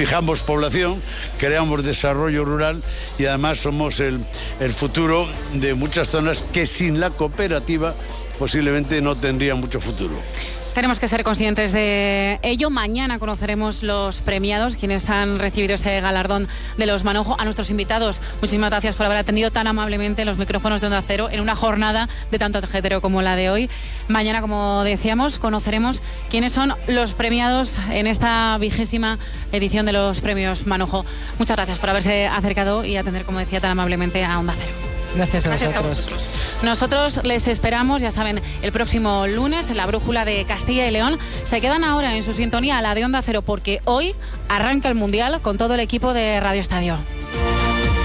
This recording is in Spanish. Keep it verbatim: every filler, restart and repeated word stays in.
fijamos población, creamos desarrollo rural y además somos el, el futuro de muchas zonas que sin la cooperativa posiblemente no tendrían mucho futuro. Tenemos que ser conscientes de ello. Mañana conoceremos los premiados, quienes han recibido ese galardón de los Manojo. A nuestros invitados, muchísimas gracias por haber atendido tan amablemente los micrófonos de Onda Cero en una jornada de tanto ajetreo como la de hoy. Mañana, como decíamos, conoceremos quiénes son los premiados en esta vigésima edición de los premios Manojo. Muchas gracias por haberse acercado y atender, como decía, tan amablemente a Onda Cero. Gracias a Gracias vosotros. a vosotros. Nosotros les esperamos, ya saben, el próximo lunes en la Brújula de Castilla y León. Se quedan ahora en su sintonía a la de Onda Cero porque hoy arranca el Mundial con todo el equipo de Radio Estadio.